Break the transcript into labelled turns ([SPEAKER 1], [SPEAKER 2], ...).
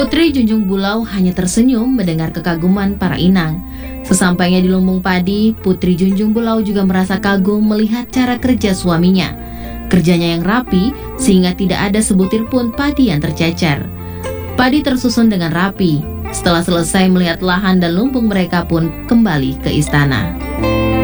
[SPEAKER 1] Putri Junjung Bulau hanya tersenyum mendengar kekaguman para inang. Sesampainya di lumbung padi, Putri Junjung Bulau juga merasa kagum melihat cara kerja suaminya. Kerjanya yang rapi sehingga tidak ada sebutir pun padi yang tercecer. Padi tersusun dengan rapi. Setelah selesai melihat lahan dan lumbung, mereka pun kembali ke istana.